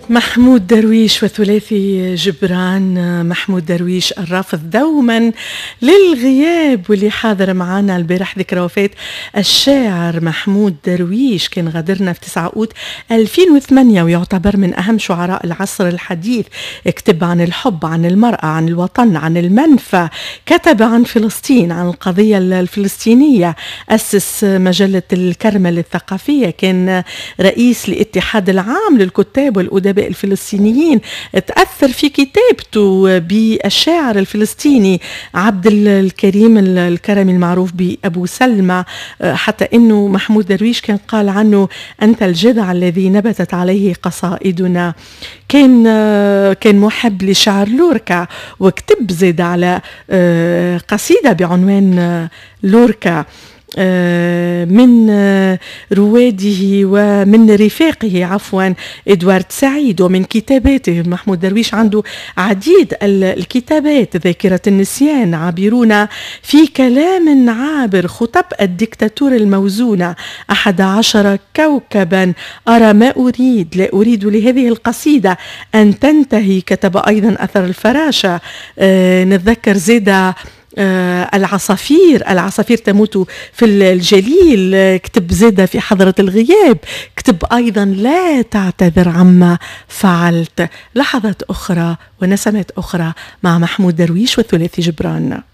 محمود درويش وثلاثي جبران. محمود درويش الرافض دوما للغياب، واللي حاضر معنا البارح ذكرى وفاة الشاعر محمود درويش، كان غادرنا في 9 أوت 2008 ويعتبر من أهم شعراء العصر الحديث. كتب عن الحب، عن المرأة، عن الوطن، عن المنفى، كتب عن فلسطين، عن القضية الفلسطينية، أسس مجلة الكرمل الثقافية، كان رئيس الاتحاد العام للكتاب والأدباء الفلسطينيين. تأثر في كتابته بالشاعر الفلسطيني عبد الكريم الكرمي المعروف بأبو سلمى، حتى أنه محمود درويش كان قال عنه أنت الجذع الذي نبتت عليه قصائدنا. كان محب لشعر لوركا، وكتب زيد على قصيدة بعنوان لوركا من رواده ومن رفاقه عفوا إدوارد سعيد. ومن كتاباته محمود درويش عنده عديد الكتابات: ذاكرة النسيان، عابرون في كلام عابر، خطب الدكتاتور الموزونة، 11 كوكبا، أرى ما أريد، لا أريد لهذه القصيدة أن تنتهي. كتب أيضا أثر الفراشة. نتذكر زيدا العصافير تموت في الجليل، كتب زيدا في حضرة الغياب، كتب أيضا لا تعتذر عما فعلت. لحظات أخرى ونسمات أخرى مع محمود درويش والثلاثي جبران.